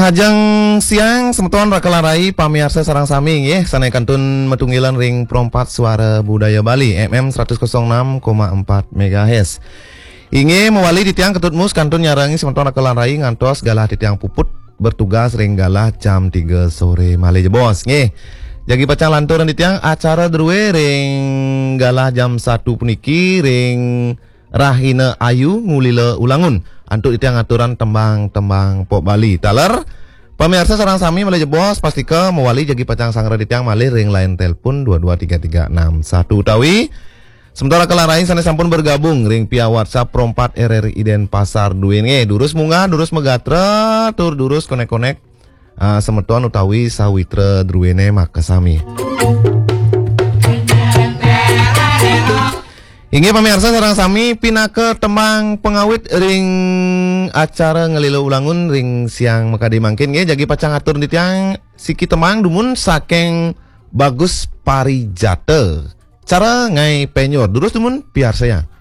Sahajeng siang semeton rakelarai pamiarsa sarang sami nggih sanekantun metunggilan ring perompat suara budaya Bali MM 106,4 MHz. Inge mewali di tiang ketut mus kantun nyarangi semeton rakelarai ngantos galah di tiang puput bertugas ring galah jam 3 sore malih jebos nggih. Jagi pacang lanturan di tiang acara druwe ring galah jam 1 puniki ring Rahina Ayu ngulile ulangun antuk itu yang aturan tembang-tembang pop Bali taler pemirsa sarang sami malih jebos pastika mewali jagi pacang sangra di tiang malih ring lain telepon 223361 utawi sementara kelarain sana sampun bergabung ring pia WhatsApp Prompat RRI Den Pasar Duin durus munggah durus megatra tur durus konek-konek semetuan utawi sawitra druwene makasami. Inge pemirsa sareng sami pinake tembang pengawit ring acara ngelilo ulangun ring siang mekadi mangkin nggih jagi pacang atur di tiang siki temang dumun saking Bagus Parijate cara ngai penyor durus dumun piar saya